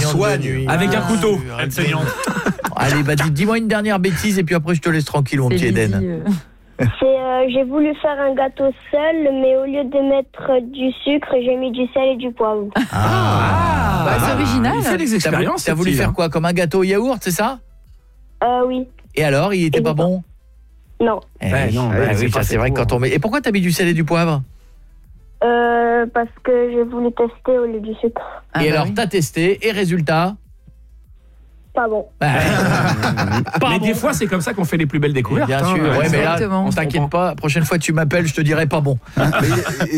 saignante soigne. de nuit. Avec un couteau, elle saignante. Allez, bah dis-moi une dernière bêtise et puis après je te laisse tranquille, mon petit Eden. J'ai voulu faire un gâteau seul, mais au lieu de mettre du sucre, j'ai mis du sel et du poivre. C'est original. Il fait des expériences. T'as voulu faire quoi? Comme un gâteau au yaourt, c'est ça? Oui. Et alors, il était pas bon? Non. Non, oui, ça c'est vrai que quand on met... Et pourquoi t'as mis du sel et du poivre? Parce que j'ai voulu tester au lieu du sucre. Et alors, t'as testé, et résultat? Pas bon. Mais des fois, c'est comme ça qu'on fait les plus belles découvertes. Bien sûr, hein. ouais, mais là, Exactement. on t'inquiète pas, la prochaine fois que tu m'appelles, je te dirai pas bon.